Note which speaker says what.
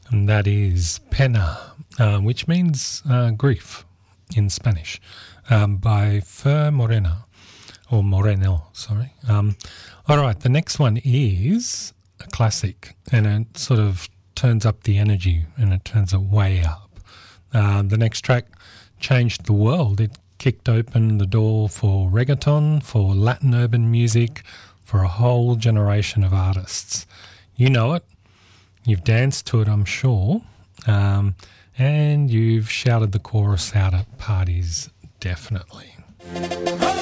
Speaker 1: and that is Pena, which means grief in Spanish, by Fer Morena, or Moreno, sorry. All right, the next one is a classic, and it sort of turns up the energy, and it turns it way up. The next track changed the world. It kicked open the door for reggaeton, for Latin urban music, for a whole generation of artists. You know it. You've danced to it, I'm sure, and you've shouted the chorus out at parties, definitely.